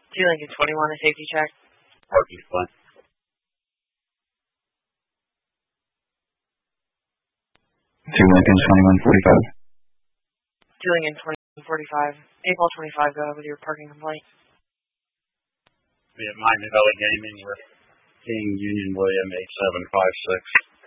2 Lincoln 21, a safety check. Parking fine. 2 Lincoln 2145. 2 Lincoln 2145. 8-ball 25, go ahead with your parking complaint. Be at Miami Valley Gaming with King Union William 8756.